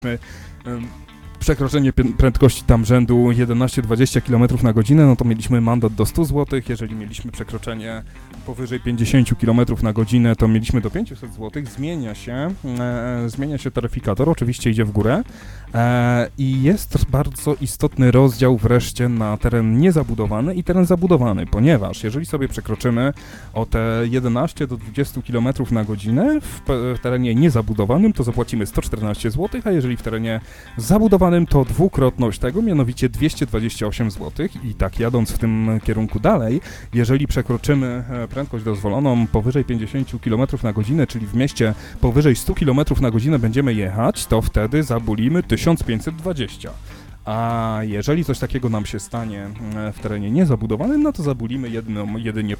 przekroczenie prędkości tam rzędu 11-20 km na godzinę, no to mieliśmy mandat do 100 zł, jeżeli mieliśmy przekroczenie powyżej 50 km na godzinę, to mieliśmy do 500 zł, zmienia się taryfikator, oczywiście idzie w górę i jest bardzo istotny rozdział wreszcie na teren niezabudowany i teren zabudowany, ponieważ jeżeli sobie przekroczymy o te 11 do 20 km na godzinę w terenie niezabudowanym, to zapłacimy 114 zł, a jeżeli w terenie zabudowanym to dwukrotność tego, mianowicie 228 zł i tak jadąc w tym kierunku dalej, jeżeli przekroczymy prędkość dozwoloną powyżej 50 km na godzinę, czyli w mieście powyżej 100 km na godzinę będziemy jechać, to wtedy zabulimy 1520. A jeżeli coś takiego nam się stanie w terenie niezabudowanym, no to zabulimy jedynie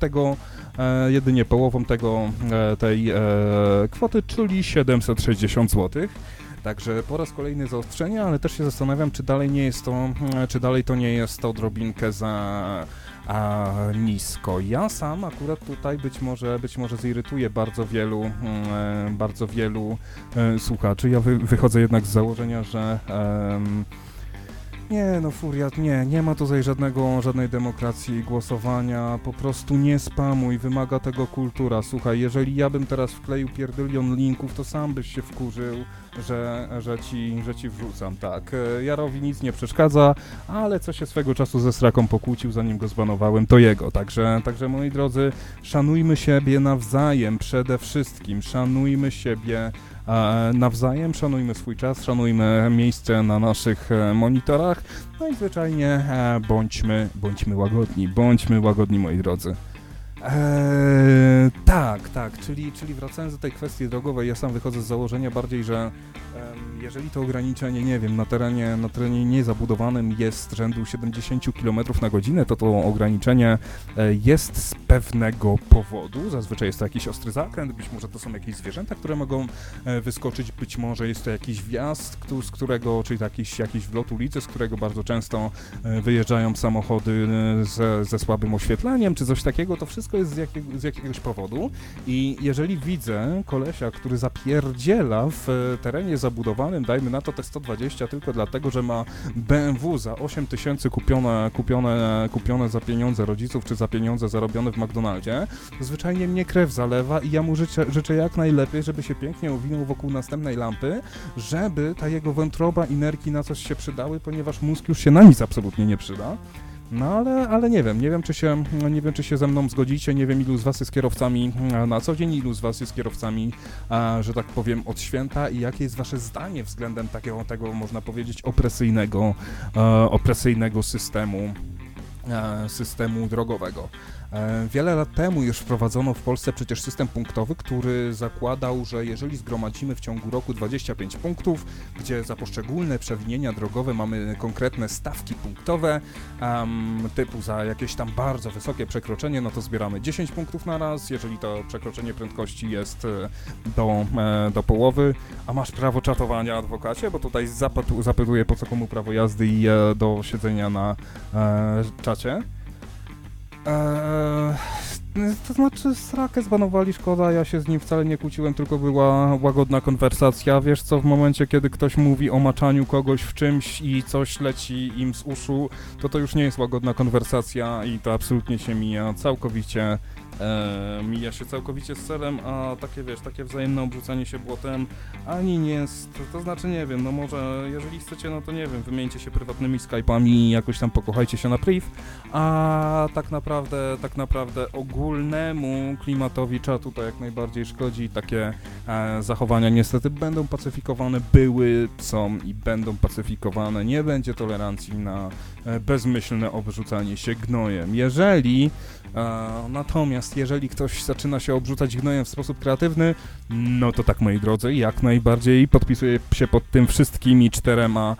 połową tej kwoty, czyli 760 zł. Także po raz kolejny zaostrzenie, ale też się zastanawiam, czy dalej to nie jest to odrobinkę za nisko. Ja sam akurat tutaj być może zirytuję bardzo wielu słuchaczy. Ja wychodzę jednak z założenia, że nie ma tutaj żadnej demokracji głosowania, po prostu nie spamuj, wymaga tego kultura. Słuchaj, jeżeli ja bym teraz wkleił pierdylion linków, to sam byś się wkurzył, że ci wrzucam, tak. Jarowi nic nie przeszkadza, ale co się swego czasu ze Sraką pokłócił, zanim go zbanowałem, to jego. Także moi drodzy, szanujmy siebie nawzajem przede wszystkim, szanujmy siebie nawzajem, szanujmy swój czas, szanujmy miejsce na naszych monitorach, no i zwyczajnie bądźmy łagodni, moi drodzy. Tak, czyli wracając do tej kwestii drogowej, ja sam wychodzę z założenia bardziej, że jeżeli to ograniczenie, nie wiem, na terenie niezabudowanym jest rzędu 70 km na godzinę, to ograniczenie jest z pewnego powodu. Zazwyczaj jest to jakiś ostry zakręt, być może to są jakieś zwierzęta, które mogą wyskoczyć, być może jest to jakiś wjazd, z którego, czyli jakiś wlot ulicy, z którego bardzo często wyjeżdżają samochody ze słabym oświetleniem, czy coś takiego. To wszystko jest z jakiegoś powodu i jeżeli widzę kolesia, który zapierdziela w terenie zabudowanym, dajmy na to te 120 tylko dlatego, że ma BMW za 8 tysięcy kupione za pieniądze rodziców, czy za pieniądze zarobione w McDonaldzie, zwyczajnie mnie krew zalewa i ja mu życzę jak najlepiej, żeby się pięknie owinął wokół następnej lampy, żeby ta jego wątroba i nerki na coś się przydały, ponieważ mózg już się na nic absolutnie nie przyda. No ale nie wiem, czy się ze mną zgodzicie, nie wiem, ilu z was jest kierowcami na co dzień, ilu z was jest kierowcami, że tak powiem, od święta i jakie jest wasze zdanie względem tego można powiedzieć, opresyjnego systemu drogowego. Wiele lat temu już wprowadzono w Polsce przecież system punktowy, który zakładał, że jeżeli zgromadzimy w ciągu roku 25 punktów, gdzie za poszczególne przewinienia drogowe mamy konkretne stawki punktowe, typu za jakieś tam bardzo wysokie przekroczenie, no to zbieramy 10 punktów na raz, jeżeli to przekroczenie prędkości jest do połowy, a masz prawo czatowania, adwokacie, bo tutaj zapytuję po co komu prawo jazdy i do siedzenia na czacie. To znaczy Srakę zbanowali, szkoda, ja się z nim wcale nie kłóciłem, tylko była łagodna konwersacja. Wiesz co, w momencie, kiedy ktoś mówi o maczaniu kogoś w czymś i coś leci im z uszu, to już nie jest łagodna konwersacja i to absolutnie się mija całkowicie z celem, a takie wzajemne obrzucanie się błotem ani nie jest, to znaczy nie wiem, no może jeżeli chcecie, no to nie wiem, wymieńcie się prywatnymi Skype'ami i jakoś tam pokochajcie się na priv, a tak naprawdę ogólnemu klimatowi czatu to jak najbardziej szkodzi. Takie zachowania niestety będą pacyfikowane, są i będą pacyfikowane, nie będzie tolerancji na bezmyślne obrzucanie się gnojem. Natomiast jeżeli ktoś zaczyna się obrzucać gnojem w sposób kreatywny, no to tak, moi drodzy, jak najbardziej podpisuję się pod tym wszystkimi czterema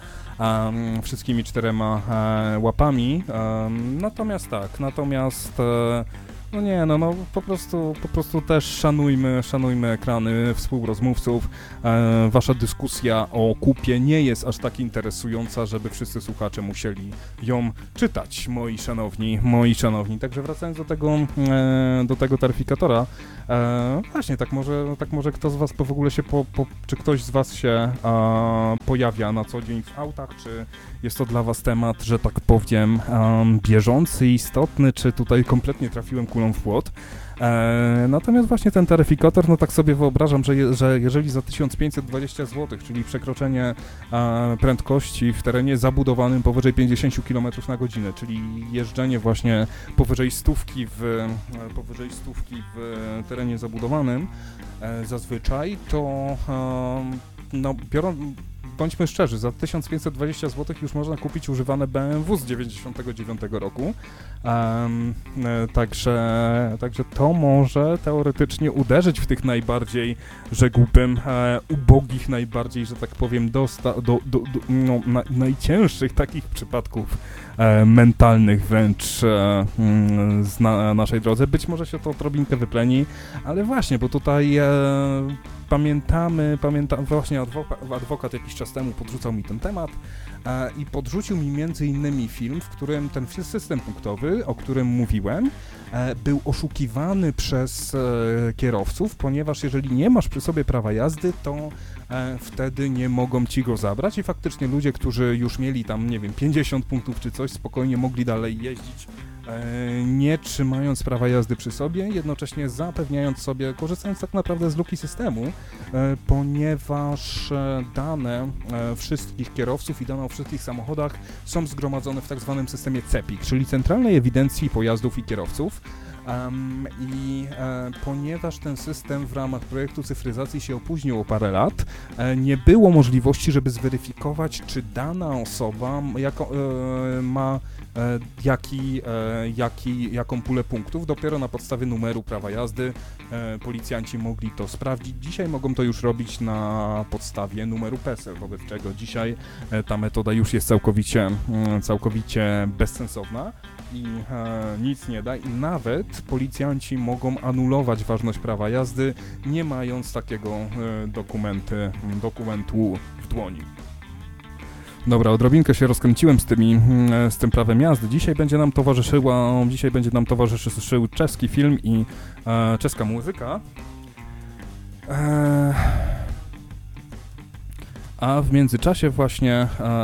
łapami. Natomiast No nie, no po prostu też szanujmy ekrany współrozmówców. Wasza dyskusja o kupie nie jest aż tak interesująca, żeby wszyscy słuchacze musieli ją czytać, moi szanowni. Także wracając do tego taryfikatora, właśnie, tak może kto z was w ogóle się czy ktoś z was się pojawia na co dzień w autach, czy jest to dla was temat, że tak powiem, bieżący, istotny, czy tutaj kompletnie trafiłem kulą w płot. Natomiast właśnie ten taryfikator, no tak sobie wyobrażam, że jeżeli za 1520 zł, czyli przekroczenie prędkości w terenie zabudowanym powyżej 50 km na godzinę, czyli jeżdżenie właśnie powyżej stówki w terenie zabudowanym zazwyczaj, to no bądźmy szczerzy, za 1520 zł już można kupić używane BMW z 99 roku, także to może teoretycznie uderzyć w tych najbardziej, rzekłbym, ubogich, najbardziej, że tak powiem, najcięższych takich przypadków mentalnych wręcz na naszej drodze. Być może się to odrobinkę wypleni, ale właśnie, bo tutaj pamiętam, właśnie adwokat jakiś czas temu podrzucał mi ten temat i podrzucił mi między innymi film, w którym ten system punktowy, o którym mówiłem, był oszukiwany przez kierowców, ponieważ jeżeli nie masz przy sobie prawa jazdy, to wtedy nie mogą ci go zabrać i faktycznie ludzie, którzy już mieli tam, nie wiem, 50 punktów czy coś, spokojnie mogli dalej jeździć, nie trzymając prawa jazdy przy sobie, jednocześnie zapewniając sobie, korzystając tak naprawdę z luki systemu, ponieważ dane wszystkich kierowców i dane o wszystkich samochodach są zgromadzone w tak zwanym systemie CEPiK, czyli Centralnej Ewidencji Pojazdów i Kierowców. Ponieważ ten system w ramach projektu cyfryzacji się opóźnił o parę lat, nie było możliwości, żeby zweryfikować, czy dana osoba ma jaką pulę punktów. Dopiero na podstawie numeru prawa jazdy policjanci mogli to sprawdzić. Dzisiaj mogą to już robić na podstawie numeru PESEL, wobec czego dzisiaj ta metoda już jest całkowicie bezsensowna i nic nie da i nawet policjanci mogą anulować ważność prawa jazdy, nie mając takiego dokumentu w dłoni. Dobra, odrobinkę się rozkręciłem z tym prawem jazdy. Dzisiaj będzie nam towarzyszył czeski film i czeska muzyka. A w międzyczasie właśnie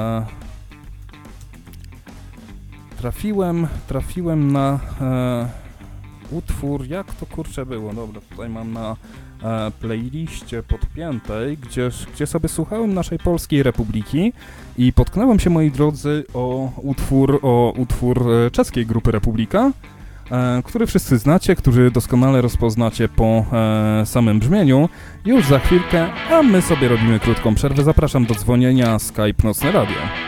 trafiłem na utwór, jak to kurczę było, dobra, tutaj mam na playliście podpiętej, gdzie sobie słuchałem naszej Polskiej Republiki i potknąłem się, moi drodzy, o utwór czeskiej grupy Republika, który wszyscy znacie, który doskonale rozpoznacie po samym brzmieniu. Już za chwilkę, a my sobie robimy krótką przerwę. Zapraszam do dzwonienia Skype Nocne Radio.